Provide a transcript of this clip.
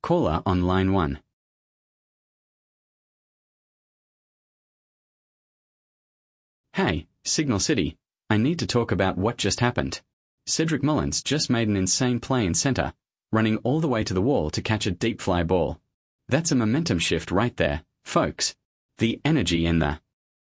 Caller on line 1. Hey, Signal City. I need to talk about what just happened. Cedric Mullins just made an insane play in center, running all the way to the wall to catch a deep fly ball. That's a momentum shift right there, folks. The energy in the